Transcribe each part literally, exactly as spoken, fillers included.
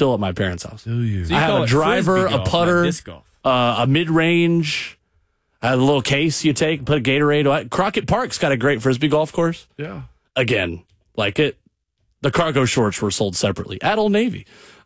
still at my parents' house. Do you? So you I call have a it driver, frisbee a golf, putter, not disc golf. uh, a mid-range, a little case you take, put a Gatorade. Crockett Park's got a great frisbee golf course. Yeah. Again, like it, the cargo shorts were sold separately at Old Navy.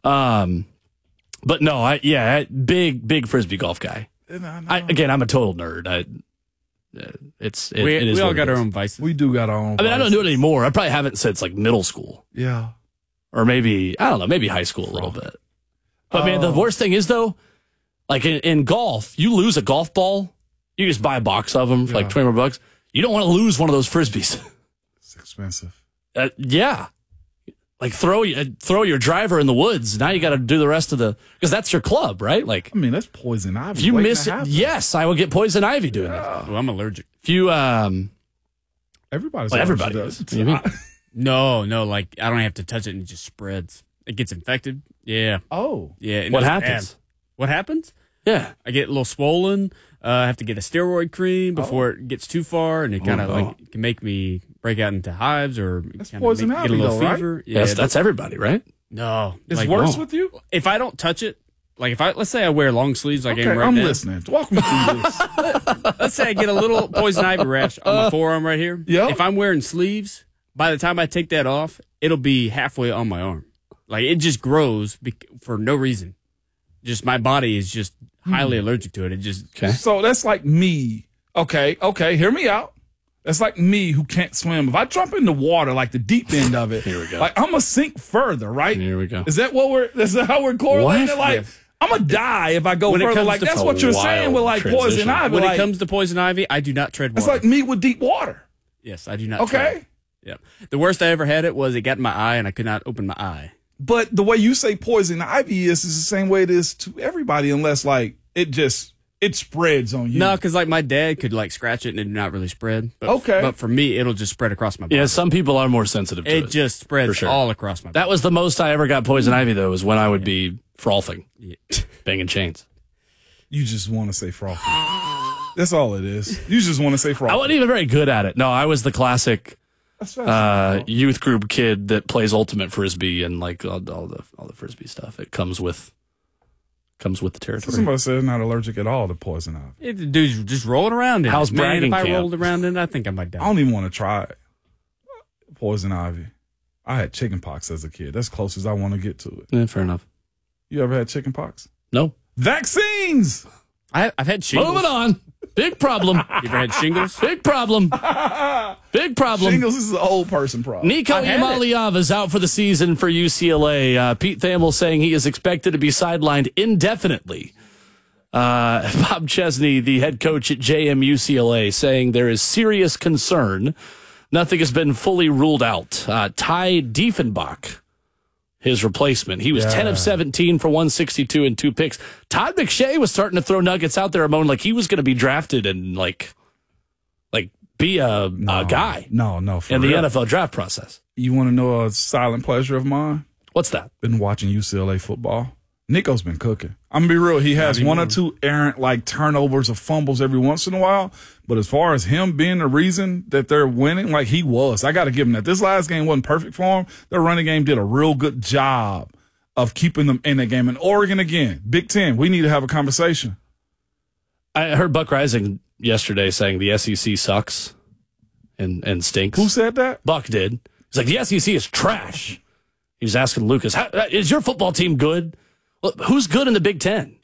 Um, but no, I yeah, I, big big frisbee golf guy. I, again, I'm a total nerd. I, uh, it's it, we it is we all what got it our is. own vices. We do got our own. I mean, I don't do it vices. anymore. I probably haven't since like middle school. Yeah. Or maybe, I don't know, maybe high school a little bit. But, man, the worst thing is, though, like in, in golf, you lose a golf ball, you just buy a box of them for Yeah. like twenty more bucks. You don't want to lose one of those Frisbees. It's expensive. Uh, yeah. Like throw, uh, throw your driver in the woods. Now you got to do the rest of the, because that's your club, right? Like, I mean, that's poison ivy. if you waiting miss to it, happen. yes, I will get poison ivy doing that. Yeah. Well, I'm allergic. If you, um, Everybody's well, everybody does. is. What do you mean? No, no, like I don't have to touch it and it just spreads. It gets infected. Yeah, Oh. yeah. and What it's happens? bad. What happens? Yeah. I get a little swollen. Uh, I have to get a steroid cream before it gets too far, and it kind of no. like can make me break out into hives or That's kinda poison make, get a ivy, little though, right? fever. Yeah, Yes, that's everybody, right? no. It's like, worse oh. with you? if I don't touch it. Like if I let's say I wear long sleeves like I Okay, am right I'm now. listening. Walk me through this. Let's say I get a little poison ivy rash on my forearm right here. Yep. If I'm wearing sleeves, by the time I take that off, it'll be halfway on my arm. Like it just grows bec- for no reason. Just my body is just highly allergic to it. It just Okay. So that's like me. Okay, okay, hear me out. That's like me who can't swim. If I jump in the water, like the deep end of it, Here we go. like I'm gonna sink further, right? Here we go. Is that what we're? Is that how we're correlating? What? Like Yes. I'm gonna die if I go When it further. comes Like to- that's That's what a you're saying with wild like poison transition. ivy. when like, it comes to poison ivy, I do not tread water. it's like me with deep water. yes, I do not. Okay, tread. Yeah. The worst I ever had it was it got in my eye and I could not open my eye. but the way you say poison ivy is is the same way it is to everybody, unless like it just it spreads on you. No, because like my dad could like scratch it and it did not really spread. But, Okay. But for me, it'll just spread across my body. Yeah, some people are more sensitive to it. it just spreads For sure. all across my body. That was the most I ever got poison ivy, though, was when I would be frothing, Yeah. banging chains. You just want to say frothy. That's all it is. You just want to say frothy. I wasn't even very good at it. No, I was the classic That's uh, fascinating. youth group kid that plays ultimate frisbee and like all, all the all the frisbee stuff. It comes with comes with the So territory. somebody says not allergic at all to poison ivy. It, the dude's just rolling around in How's it. Man, bragging if I camp? rolled around in it, I think I might die. I don't even want to try it. Poison ivy. I had chicken pox as a kid. That's close as I want to get to it. Yeah, fair enough. You ever had chicken pox? No, Vaccines. I, I've had shingles. moving on. Big problem. You ever had shingles? Big problem. Big problem. Shingles is an old person problem. Nico I've had it. Iamaleava is out for the season for U C L A. Uh, Pete Thamel saying he is expected to be sidelined indefinitely. Uh, Bob Chesney, the head coach at J M U C L A, saying there is serious concern. Nothing has been fully ruled out. Uh, Ty Diefenbach, his replacement. He was Yeah. ten of seventeen for one sixty-two and two picks. Todd McShay was starting to throw nuggets out there, Ramon, like he was going to be drafted and like, like be a, a guy No, no. For in the real. N F L draft process. You want to know a silent pleasure of mine? What's that? Been watching U C L A football. Nico's been cooking. I'm gonna be real. He has one or two errant like turnovers or fumbles every once in a while. But as far as him being the reason that they're winning, like he was, I got to give him that. This last game wasn't perfect for him. Their running game did a real good job of keeping them in the game. And Oregon again, Big Ten. We need to have a conversation. I heard Buck Rising yesterday saying the S E C sucks and, and stinks. Who said that? Buck did. He's like, the S E C is trash. He was asking Lucas, How, is your football team good? Well, who's good in the Big Ten?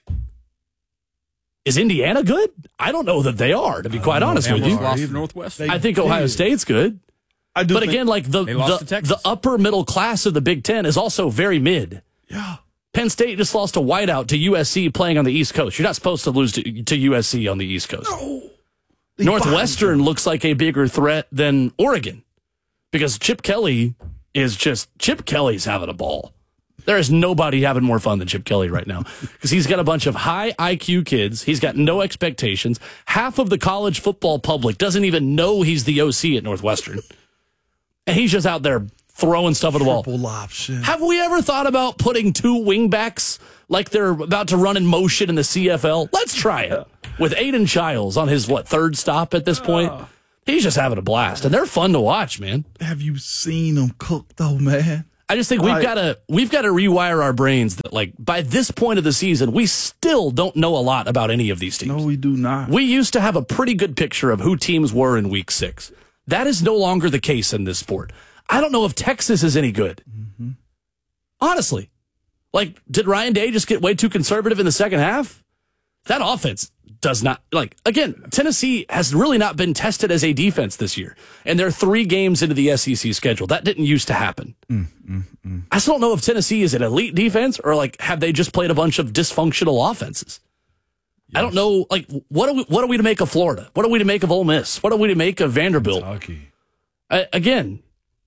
Is Indiana good? I don't know that they are, to be quite honest They with almost you. lost to Northwest. They I think Ohio did. State's good. I do. But think- again, like the, They lost the, to Texas. the upper middle class of the Big Ten is also very mid. yeah. Penn State just lost a whiteout to U S C playing on the East Coast. You're not supposed to lose to, to U S C on the East Coast. They Northwestern looks like a bigger threat than Oregon because Chip Kelly is just Chip Kelly's having a ball. There is nobody having more fun than Chip Kelly right now because he's got a bunch of high I Q kids. He's got no expectations. Half of the college football public doesn't even know he's the O C at Northwestern. And he's just out there throwing stuff at the wall. Triple option. Have we ever thought about putting two wingbacks like they're about to run in motion in the C F L? Let's try it. With Aiden Childs on his, what, third stop at this point? He's just having a blast. And they're fun to watch, man. Have you seen them cook though, man? I just think we've got to we've got to rewire our brains that, like, by this point of the season, we still don't know a lot about any of these teams. No, we do not. We used to have a pretty good picture of who teams were in week six. That is no longer the case in this sport. I don't know if Texas is any good. Mm-hmm. Honestly. Like, did Ryan Day just get way too conservative in the second half? That offense does not, like, again, Tennessee has really not been tested as a defense this year. And they're three games into the S E C schedule. That didn't used to happen. Mm, mm, mm. I still don't know if Tennessee is an elite defense or, like, have they just played a bunch of dysfunctional offenses? Yes. I don't know, like, what are we, what are we to make of Florida? What are we to make of Ole Miss? What are we to make of Vanderbilt? I, again,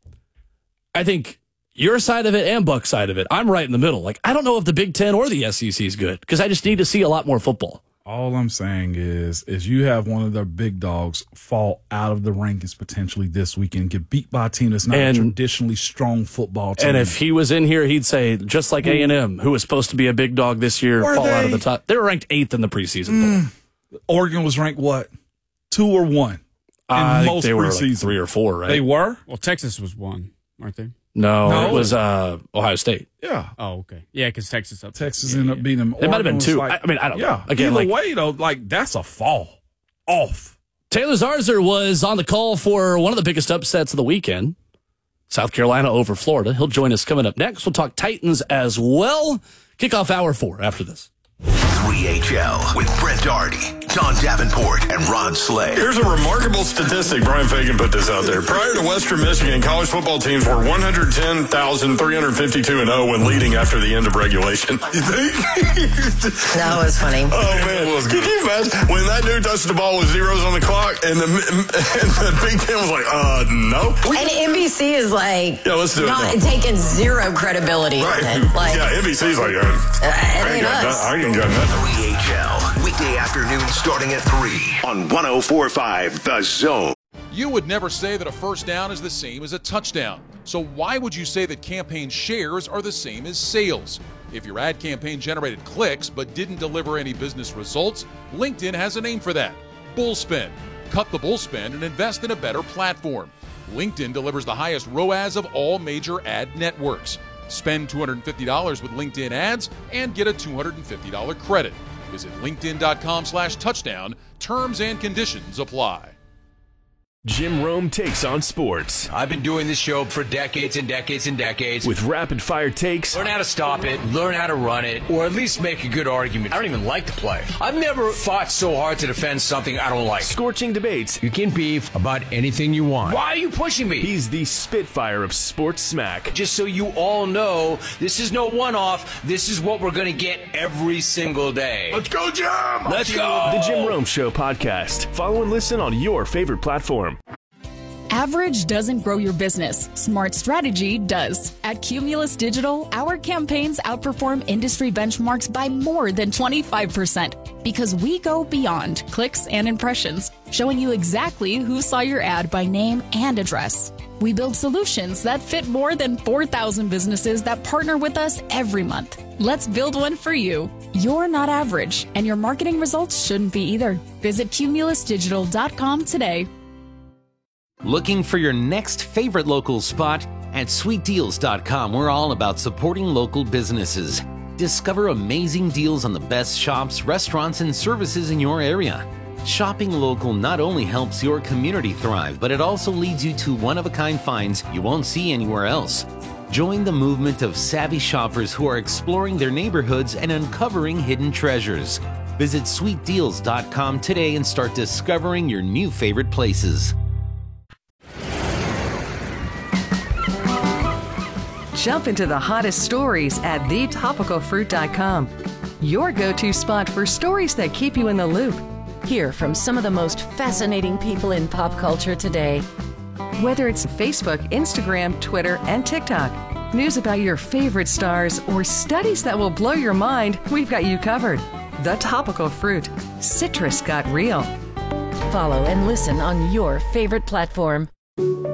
I think your side of it and Buck's side of it, I'm right in the middle. Like, I don't know if the Big Ten or the S E C is good because I just need to see a lot more football. All I'm saying is, is you have one of the big dogs fall out of the rankings potentially this weekend, get beat by a team that's not and, a traditionally strong football team. And if he was in here, he'd say, just like A and M, who was supposed to be a big dog this year, were fall they? out of the top. They were ranked eighth in the preseason mm. poll. Oregon was ranked what? Two or one? In uh, most they were preseason. Like three or four, right? They were? Well, Texas was one, weren't they? No, no, it was uh, Ohio State. Yeah. Oh, okay. Yeah, because Texas up. Texas yeah, ended yeah. up beating them. It might have been two. Like, I mean, I don't yeah. know. Again, Either like, way, though, like, that's a fall off. Taylor Zarzour was on the call for one of the biggest upsets of the weekend. South Carolina over Florida. He'll join us coming up next. We'll talk Titans as well. Kickoff hour four after this. three H L with Brent Doherty, Don Davenport, and Ron Slay. Here's a remarkable statistic. Brian Fagan put this out there. Prior to Western Michigan, college football teams were one hundred ten thousand three hundred fifty-two and oh when leading after the end of regulation. You think? That was funny. Oh, man. Was Can you imagine when that dude touched the ball with zeros on the clock and the, and the Big Ten was like, uh, no? And N B C is like, yeah, let's do not it taking zero credibility right. on it. Like, yeah, N B C's like, uh, uh, I it ain't us. I ain't got nothing. three H L, weekday afternoon starting at three on one oh four point five The Zone. You would never say that a first down is the same as a touchdown. So why would you say that campaign shares are the same as sales? If your ad campaign generated clicks but didn't deliver any business results, LinkedIn has a name for that: Bullspend. Cut the bullspend and invest in a better platform. LinkedIn delivers the highest R O A S of all major ad networks. Spend two hundred fifty dollars with LinkedIn ads and get a two hundred fifty dollars credit. Visit linkedin.com slash touchdown. Terms and conditions apply. Jim Rome takes on sports. I've been doing this show for decades and decades and decades. With rapid-fire takes. Learn how to stop it, learn how to run it, or at least make a good argument. I don't even like the play. I've never fought so hard to defend something I don't like. Scorching debates. You can beef about anything you want. Why are you pushing me? He's the Spitfire of sports smack. Just so you all know, this is no one-off. This is what we're going to get every single day. Let's go, Jim! Let's go! The Jim Rome Show podcast. Follow and listen on your favorite platform. Average doesn't grow your business. Smart strategy does. At Cumulus Digital, our campaigns outperform industry benchmarks by more than twenty-five percent because we go beyond clicks and impressions, showing you exactly who saw your ad by name and address. We build solutions that fit more than four thousand businesses that partner with us every month. Let's build one for you. You're not average, and your marketing results shouldn't be either. Visit cumulus digital dot com today. Looking for your next favorite local spot? At sweet deals dot com, we're all about supporting local businesses. Discover amazing deals on the best shops, restaurants, and services in your area. Shopping local not only helps your community thrive, but it also leads you to one-of-a-kind finds you won't see anywhere else. Join the movement of savvy shoppers who are exploring their neighborhoods and uncovering hidden treasures. Visit sweet deals dot com today and start discovering your new favorite places. Jump into the hottest stories at the topical fruit dot com. Your go-to spot for stories that keep you in the loop. Hear from some of the most fascinating people in pop culture today. Whether it's Facebook, Instagram, Twitter, and TikTok, news about your favorite stars, or studies that will blow your mind, we've got you covered. The Topical Fruit. Citrus got real. Follow and listen on your favorite platform.